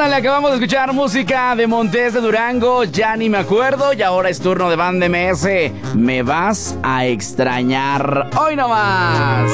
Ándale, acabamos de escuchar música de Montés de Durango, ya ni me acuerdo. Y ahora es turno de Banda MS. Me vas a extrañar. Hoy nomás.